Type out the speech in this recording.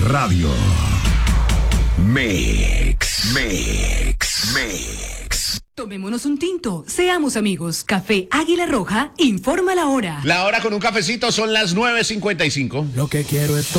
Radio. Mix. Tomémonos un tinto, seamos amigos. Café Águila Roja informa la hora. La hora con un cafecito son las 9:55. Lo que quiero es